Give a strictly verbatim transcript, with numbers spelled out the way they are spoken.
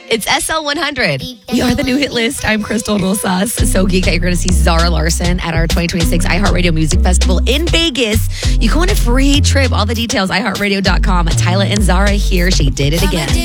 It's S L one hundred. We are the new hit list. I'm Crystal Rosas. So geeked that you're going to see Zara Larson at our twenty twenty-six iHeartRadio Music Festival in Vegas. You go on a free trip. All the details, i heart radio dot com. Tyla and Zara here. She did it again.